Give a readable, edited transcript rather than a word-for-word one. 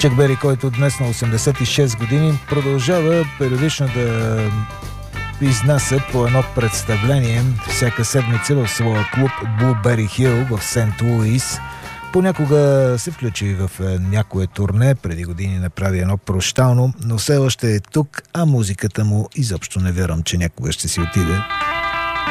Чак Бери, който днес на 86 години продължава периодично да изнася по едно представление всяка седмица в своя клуб Blueberry Hill в Сент Луис. Понякога се включи в някое турне, преди години направи едно прощално, но все още е тук, а музиката му изобщо не вярвам, че някога ще си отиде.